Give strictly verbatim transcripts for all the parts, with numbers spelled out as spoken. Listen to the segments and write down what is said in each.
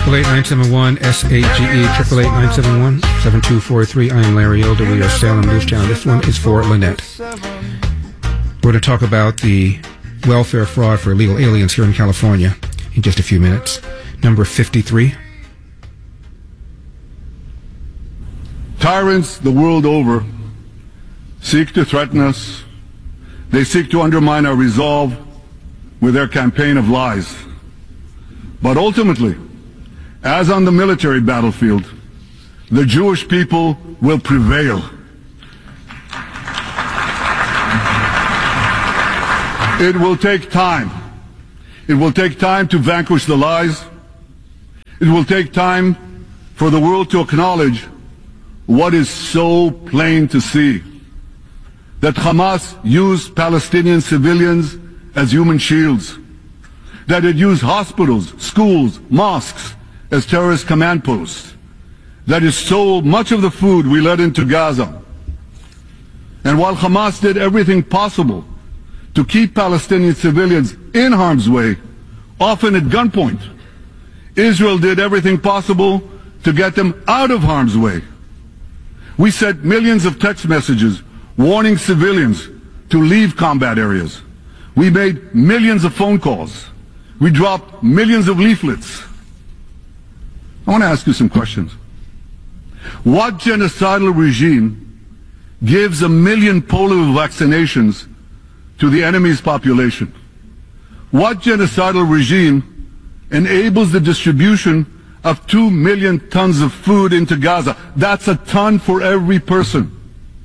Triple eight nine seven one S A G E. Triple eight nine seven one seven two four three. I am Larry Elder. We are Salem News Channel. This one is for Lynette. We're going to talk about the welfare fraud for illegal aliens here in California in just a few minutes. Number fifty-three. Tyrants the world over seek to threaten us. They seek to undermine our resolve with their campaign of lies. But ultimately, as on the military battlefield, the Jewish people will prevail. It will take time. It will take time to vanquish the lies. It will take time for the world to acknowledge what is so plain to see, that Hamas used Palestinian civilians as human shields, that it used hospitals, schools, mosques as terrorist command posts, that it stole much of the food we let into Gaza. And while Hamas did everything possible to keep Palestinian civilians in harm's way, often at gunpoint, Israel did everything possible to get them out of harm's way. We sent millions of text messages warning civilians to leave combat areas. We made millions of phone calls. We dropped millions of leaflets. I want to ask you some questions. What genocidal regime gives a million polio vaccinations to the enemy's population? What genocidal regime enables the distribution of two million tons of food into Gaza? That's a ton for every person.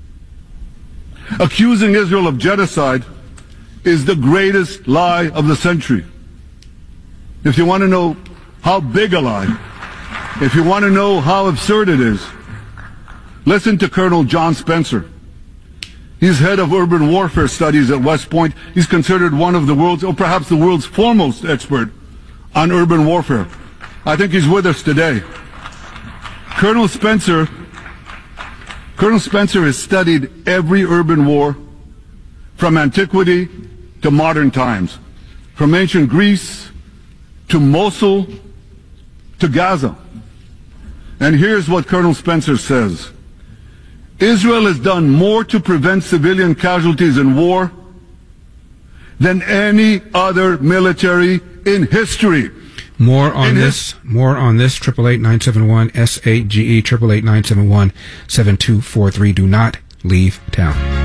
Accusing Israel of genocide is the greatest lie of the century. If you want to know how big a lie, if you want to know how absurd it is, listen to Colonel John Spencer. He's head of urban warfare studies at West Point. He's considered one of the world's, or perhaps the world's foremost expert on urban warfare. I think he's with us today. Colonel Spencer, Colonel Spencer has studied every urban war from antiquity to modern times, from ancient Greece to Mosul to Gaza. And here's what Colonel Spencer says. Israel has done more to prevent civilian casualties in war than any other military in history. More on this, more on this, triple eight nine seven one S A G E, triple eight nine seven one seven two four three. Do not leave town.